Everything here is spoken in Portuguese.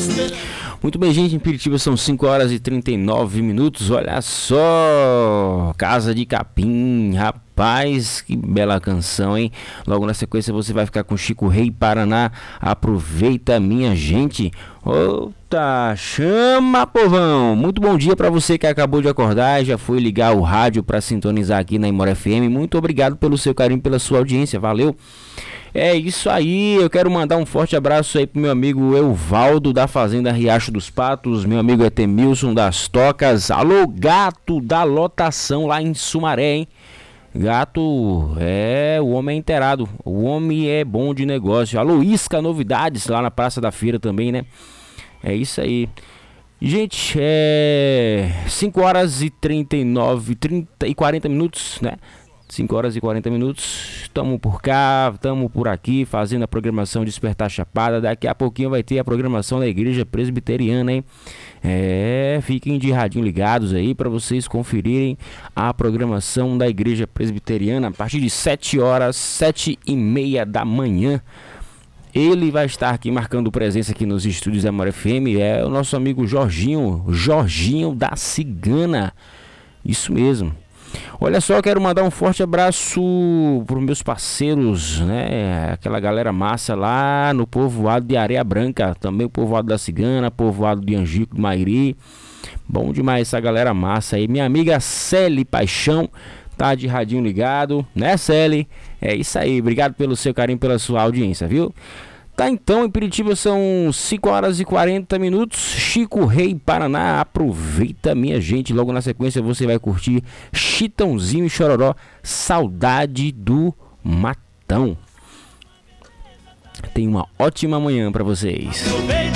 Muito bem, gente, em Piritiba são 5 horas e 39 minutos, olha só, Casa de Capim, rapaz, que bela canção, hein? Logo na sequência você vai ficar com Chico Rei Paraná, aproveita minha gente. Outa, chama povão, muito bom dia para você que acabou de acordar e já foi ligar o rádio para sintonizar aqui na Imora FM, muito obrigado pelo seu carinho, pela sua audiência, valeu? É isso aí, eu quero mandar um forte abraço aí pro meu amigo Euvaldo da Fazenda Riacho dos Patos, meu amigo Etemilson das Tocas, alô gato da lotação lá em Sumaré, hein? Gato, o homem é inteirado, o homem é bom de negócio. Alô Isca Novidades lá na Praça da Feira também, né? É isso aí. Gente, 5 horas e 40 minutos, né? 5 horas e 40 minutos, estamos por cá, estamos por aqui, fazendo a programação Despertar Chapada. Daqui a pouquinho vai ter a programação da Igreja Presbiteriana, hein? Fiquem de radinho ligados aí para vocês conferirem a programação da Igreja Presbiteriana a partir de 7 horas, 7h30 da manhã. Ele vai estar aqui marcando presença aqui nos estúdios da Amor FM, é o nosso amigo Jorginho da Cigana, isso mesmo. Olha só, eu quero mandar um forte abraço para os meus parceiros, né? Aquela galera massa lá no povoado de Areia Branca, também o povoado da Cigana, povoado de Angico, do Mairi. Bom demais essa galera massa aí. Minha amiga Celi Paixão tá de radinho ligado, né, Celi? É isso aí, obrigado pelo seu carinho, pela sua audiência, viu? Tá, então, em Piritiba são 5 horas e 40 minutos. Chico Rei Paraná, aproveita minha gente. Logo na sequência você vai curtir Chitãozinho e Chororó, Saudade do Matão. Tenha uma ótima manhã pra vocês.